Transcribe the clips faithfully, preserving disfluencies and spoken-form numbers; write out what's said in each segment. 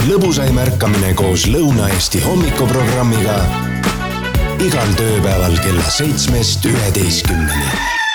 lõbusaim ärkamine koos Lõuna-Eesti hommikuprogrammiga igal tööpäeval kella seitsmest üheteistkümneni.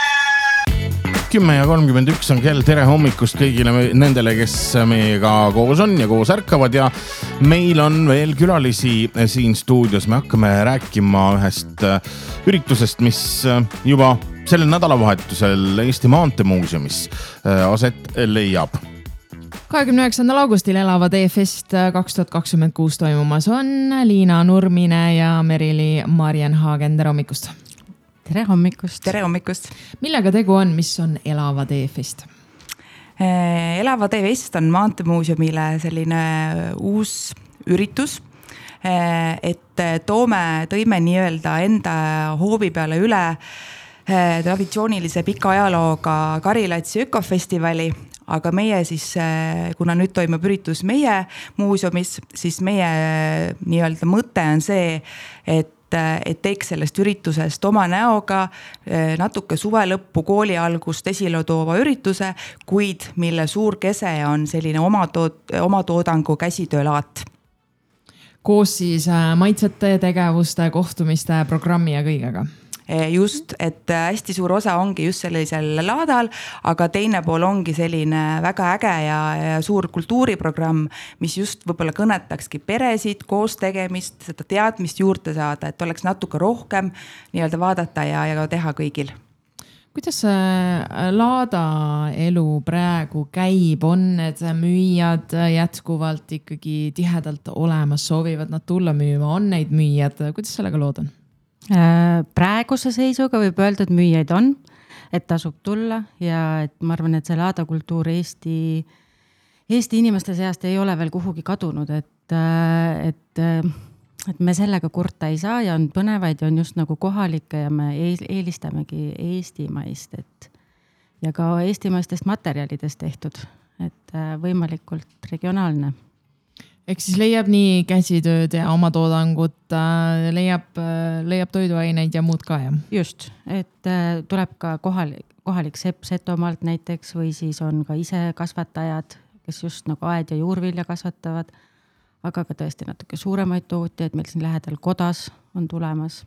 kümme ja kolmkümmend üks on kell. Tere hommikust kõigile nendele, kes meiega koos on ja koos ärkavad ja meil on veel külalisi siin stuudios. Me hakkame rääkima ühest üritusest, mis juba sellel nädalavahetusel Eesti Maanteemuuseumis aset leiab. kahekümne üheksandal augustil Elava tee fest kaks tuhat kakskümmend kuus toimumas on Liina Nurmine ja Merili Marienhagen. Tere hommikust! Tere hommikust! Tere hommikust! Millega tegu on, mis on Elava tee fest? Elava tee fest on Maanteemuuseumile selline uus üritus, et toome, tõime nii-öelda enda hoovi peale üle traditsioonilise pika ajalooga Karilatsi ökofestivali, aga meie siis, kuna nüüd toimub üritus meie muuseumis, siis meie nii-öelda mõte on see, et et teeks sellest üritusest oma näoga natuke suve lõppu kooli algust esile toova ürituse, kuid mille suur kese on selline oma, tood, oma toodangu käsitöölaat. Koos siis maitsete, tegevuste, kohtumiste, programmi ja kõigega. Just, et hästi suur osa ongi just sellisel laadal, aga teine pool ongi selline väga äge ja, ja suur kultuuriprogramm, mis just võib-olla kõnetakski peresid, koos tegemist, seda teadmist juurde saada, et oleks natuke rohkem nii-öelda vaadata ja, ja teha kõigil. Kuidas laada elu praegu käib? On need müüjad jätkuvalt ikkagi tihedalt olemas, soovivad nad tulla müüma? On neid müüjad? Kuidas sellega lood on? Praeguse seisuga võib öelda, et müüjaid on, et tasub tulla ja et ma arvan, et see laadakultuur Eesti, Eesti inimeste seast ei ole veel kuhugi kadunud, et, et, et me sellega kurta ei saa ja on põnevaid ja on just nagu kohalikke ja me eelistamegi eestimaist, et ja ka eestimaistest materjalidest tehtud, et võimalikult regionaalne. Ehk siis leiab nii käsitööd ja oma toodangut, leiab, leiab toiduaineid ja muud ka, jah? Just, et tuleb ka kohalik, kohalik sepp Setomaalt näiteks või siis on ka ise kasvatajad, kes just nagu aed ja juurvilja kasvatavad, aga ka tõesti natuke suuremaid tootjaid, meil siin lähedal Kodas on tulemas.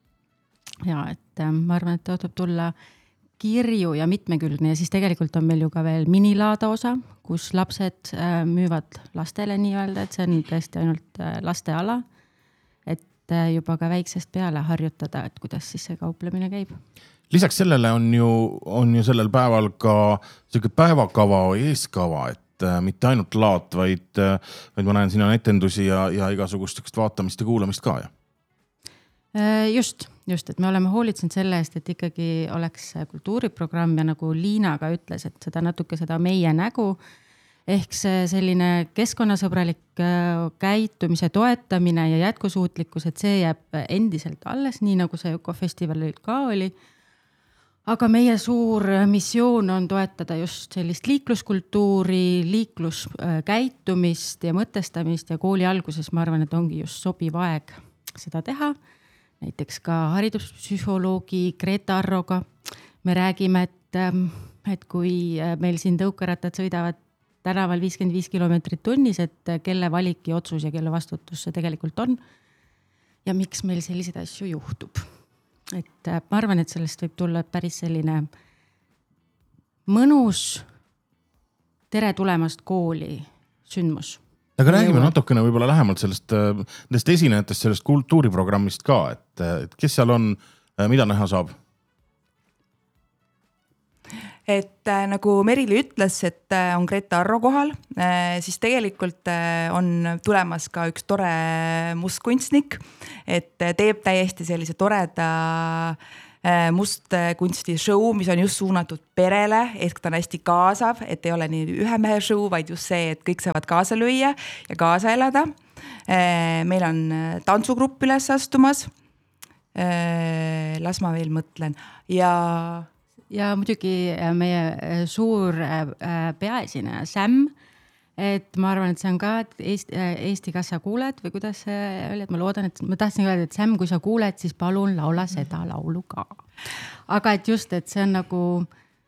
Ja et ma arvan, et tuleb tulla kirju ja mitmekülgne ja siis tegelikult on meil ju ka veel minilaada osa, kus lapsed müüvad lastele nii-öelda, et see on tõesti ainult lasteala, et juba ka väiksest peale harjutada, et kuidas siis see kauplemine käib. Lisaks sellele on ju, on ju sellel päeval ka selline päevakava või eeskava, et mitte ainult laat, vaid, vaid ma näen siin on etendusi ja, ja igasugust vaatamist ja kuulamist ka, ja? Just, just, et me oleme hoolitsenud selle eest, et ikkagi oleks kultuuriprogramm ja nagu Liina ka ütles, et seda natuke seda meie nägu, ehk see selline keskkonnasõbralik käitumise toetamine ja jätkusuutlikkus, et see jääb endiselt alles, nii nagu see ökofestivalil ka oli. Aga meie suur missioon on toetada just sellist liikluskultuuri, liikluskäitumist ja mõtestamist ja kooli alguses ma arvan, et ongi just sobiv aeg seda teha. Näiteks ka hariduspsühholoogi Greta Arroga me räägime, et, et kui meil siin tõukerattad sõidavad tänaval viiskümmend viis kilomeetrit tunnis, et kelle valik ja otsus ja kelle vastutus see tegelikult on ja miks meil selliseid asju juhtub. Et ma arvan, et sellest võib tulla päris selline mõnus tere tulemast kooli sündmus. Aga räägime natukene võib-olla lähemalt sellest, nendest esinejatest, sellest kultuuriprogrammist ka, et, et kes seal on, mida näha saab? Et nagu Merili ütles, et on Greta Arro kohal, siis tegelikult on tulemas ka üks tore mustkunstnik, et teeb täiesti sellise toreda must kunsti show, mis on just suunatud perele, ehk ta on hästi kaasav, et ei ole nii ühe mehe show, vaid just see, et kõik saavad kaasa lüüa ja kaasa elada. Meil on tantsugrupp üles astumas. Las ma veel mõtlen. Ja, ja muidugi meie suur peaesineja Sam, et ma arvan, et see on ka Eesti, Eesti kas sa kuuled või kuidas see oli, et ma loodan, et ma tahtsin öelda, et Sam, kui sa kuuled, siis palun laula seda laulu ka. Aga et just, et see on nagu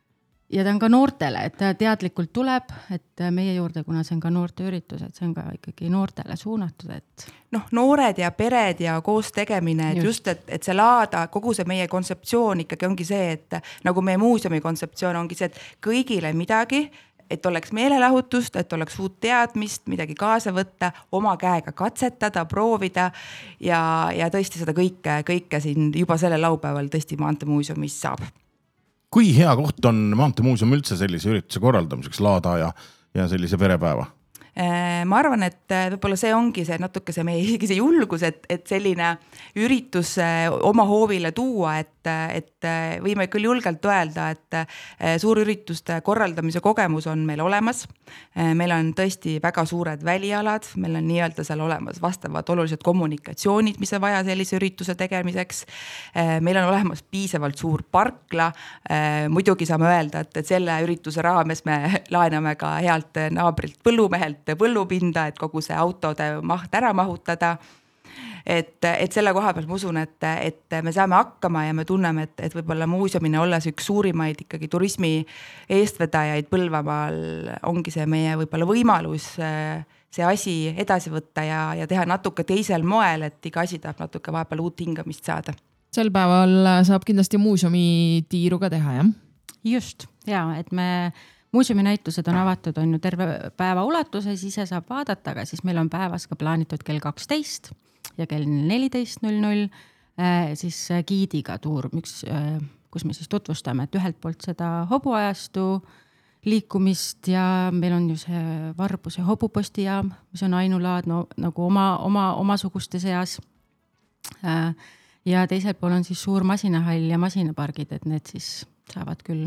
ja ta on ka noortele, et ta teadlikult tuleb, et meie juurde, kuna see on ka noorte üritus, et see on ka ikkagi noortele suunatud, et noh, noored ja pered ja koos tegemine, et just, just et, et see laada, kogu see meie kontseptsioon ikkagi ongi see, et nagu meie muuseumi kontseptsioon ongi see, et kõigile midagi, et oleks meelelahutust, et oleks uut teadmist, midagi kaasa võtta, oma käega katsetada, proovida ja, ja tõesti seda kõike, kõike siin juba sellel laupäeval tõesti Maanteemuuseumis saab. Kui hea koht on Maanteemuuseum üldse sellise ürituse korraldamiseks laada ja, ja sellise perepäeva? Ma arvan, et võib-olla see ongi see natuke see meie see julgus, et, et selline üritus oma hoovile tuua, et, et võime küll julgelt öelda, et suurürituste korraldamise kogemus on meil olemas. Meil on tõesti väga suured välialad, meil on nii-öelda seal olemas vastavad olulised kommunikatsioonid, mis on vaja sellise ürituse tegemiseks. Meil on olemas piisavalt suur parkla. Muidugi saame öelda, et, et selle ürituse raames me laename ka healt naabrilt põllumehelt põllupinda, et kogu see autode maht ära mahutada. Et, et selle koha peal ma usun, et, et me saame hakkama ja me tunneme, et, et võib-olla muuseumina olles üks suurimaid ikkagi turismi eestvedajaid Põlvamaal ongi see meie võib-olla võimalus see asi edasi võtta ja, ja teha natuke teisel moel, et iga asi tahab natuke vahepeal uut hingamist saada. Sel päeval saab kindlasti muuseumi tiiru ka teha, jah? Just, ja, et me muuseumi näitused on avatud, on ju terve päeva ulatuses, ise saab vaadata, aga siis meil on päevas ka plaanitud kell kaksteist ja kell neliteist null null siis giidiga tuur, üks, kus me siis tutvustame, et ühelt poolt seda hobuajastu liikumist ja meil on ju see Varbuse hobupostijaam, mis on ainulaad no, nagu oma, oma, omasuguste seas. Ja teiselt pool on siis suur masinahall ja masinapargid, et need siis saavad küll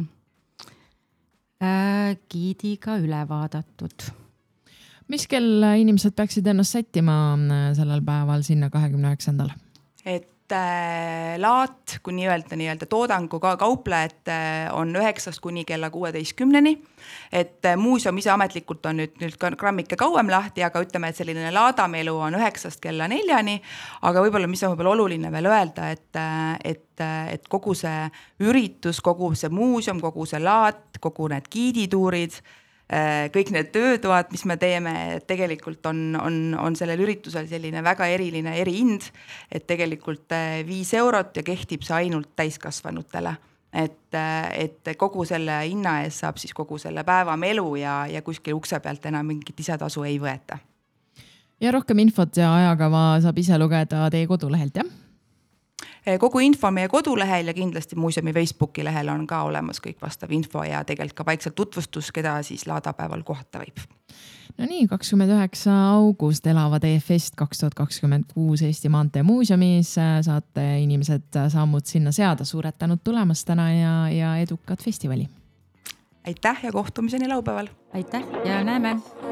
giidiga üle vaadatud. Mis kell inimesed peaksid ennast sättima sellel päeval sinna kahekümne üheksandal? Et äh, laat, kui nii-öelda, nii-öelda toodangu ka kauplejad on üheksast kuni kella kuueteistkümneni. Et muuseum ise ametlikult on nüüd, nüüd grammike kauem lahti, aga ütleme, et selline laadamelu on üheksast kella neljani. Aga võib-olla, mis on võib-olla oluline veel öelda, et, et, et kogu see üritus, kogu see muuseum, kogu see laat, kogu need giidituurid, kõik need töötoad, mis me teeme, tegelikult on, on, on sellel üritusel selline väga eriline erihind, et tegelikult viis eurot ja kehtib see ainult täiskasvanutele. Et, et kogu selle hinna ees saab siis kogu selle päeva melu ja, ja kuskil ukse pealt enam mingit lisatasu ei võeta. Ja rohkem infot ja ajakava saab ise lugeda teie kodulehelt, jah? Kogu info meie kodulehel ja kindlasti muuseumi Facebooki lehel on ka olemas kõik vastav info ja tegelikult ka vaikselt tutvustus, keda siis laadapäeval kohata võib. No nii, kakskümmend üheksa august Elavad E-Fest kaks tuhat kakskümmend kuus Eesti Maanteemuuseumis. Saate inimesed sammud sinna seada. Suured tänud tulemast täna ja, ja edukat festivali. Aitäh ja kohtumiseni laupäeval. Aitäh ja näeme.